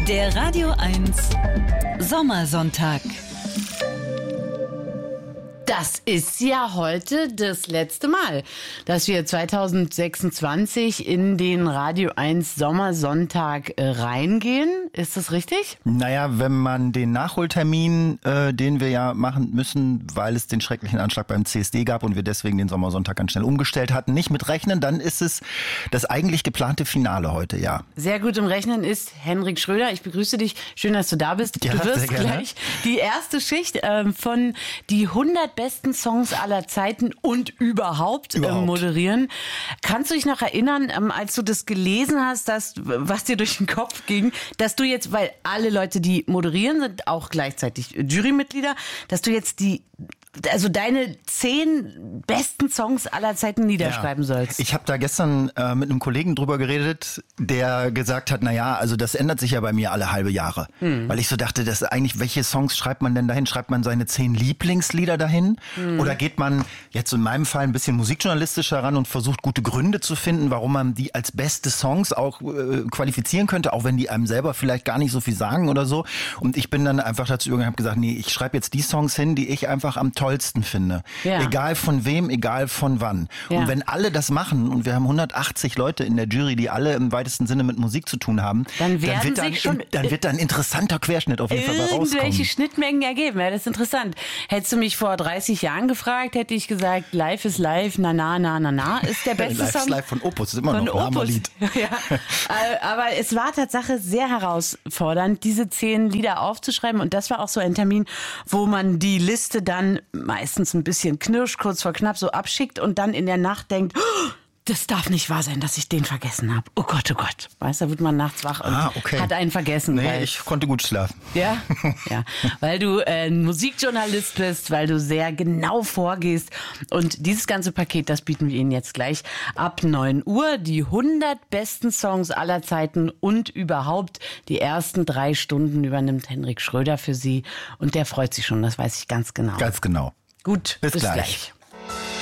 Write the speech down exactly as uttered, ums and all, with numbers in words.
Der Radio eins Sommersonntag. Das ist ja heute das letzte Mal, dass wir zwanzig sechsundzwanzig in den Radio eins Sommersonntag äh, reingehen. Ist das richtig? Naja, wenn man den Nachholtermin, äh, den wir ja machen müssen, weil es den schrecklichen Anschlag beim C S D gab und wir deswegen den Sommersonntag ganz schnell umgestellt hatten, nicht mitrechnen, dann ist es das eigentlich geplante Finale heute, ja. Sehr gut im Rechnen ist Henrik Schröder. Ich begrüße dich. Schön, dass du da bist. Ja, du wirst sehr gerne. gleich die erste Schicht ähm, von die hundert besten Songs aller Zeiten und überhaupt, Überhaupt. Äh, moderieren. Kannst du dich noch erinnern, ähm, als du das gelesen hast, dass, was dir durch den Kopf ging, dass du jetzt, weil alle Leute, die moderieren, sind auch gleichzeitig Jurymitglieder, dass du jetzt die also deine zehn besten Songs aller Zeiten niederschreiben Ja. sollst. Ich habe da gestern äh, mit einem Kollegen drüber geredet, der gesagt hat, na ja, also das ändert sich ja bei mir alle halbe Jahre. Hm. Weil ich so dachte, das eigentlich, welche Songs schreibt man denn dahin? Schreibt man seine zehn Lieblingslieder dahin? Hm. Oder geht man jetzt in meinem Fall ein bisschen musikjournalistisch heran und versucht gute Gründe zu finden, warum man die als beste Songs auch äh, qualifizieren könnte, auch wenn die einem selber vielleicht gar nicht so viel sagen oder so. Und ich bin dann einfach dazu übergegangen und habe gesagt, nee, ich schreibe jetzt die Songs hin, die ich einfach am tollsten finde. Ja. Egal von wem, egal von wann. Ja. Und wenn alle das machen und wir haben hundertachtzig Leute in der Jury, die alle im weitesten Sinne mit Musik zu tun haben, Dann werden wird, dann, sich schon- dann wird da ein interessanter Querschnitt auf jeden Fall bei irgendwelche rauskommen. Schnittmengen ergeben. Ja, das ist interessant. Hättest du mich vor dreißig Jahren gefragt, hätte ich gesagt, Life is Life, na na na na na ist der beste Life is Song. Life von Opus, ist immer Von noch ein Opus. Hammerlied. Ja, äh, aber es war Tatsache sehr herausfordernd, diese zehn Lieder aufzuschreiben. Und das war auch so ein Termin, wo man die Liste dann meistens ein bisschen knirsch, kurz vor knapp so abschickt und dann in der Nacht denkt, oh, das darf nicht wahr sein, dass ich den vergessen habe. Oh Gott, oh Gott. Weißt du, da wird man nachts wach und Ah, okay. hat einen vergessen. Nee, weil- ich konnte gut schlafen. ja, ja, weil du äh, ein Musikjournalist bist, weil du sehr genau vorgehst. Und dieses ganze Paket, das bieten wir Ihnen jetzt gleich ab neun Uhr. Die hundert besten Songs aller Zeiten und überhaupt die ersten drei Stunden übernimmt Henrik Schröder für Sie. Und der freut sich schon, das weiß ich ganz genau. Ganz genau. Gut, Bis bis gleich. gleich.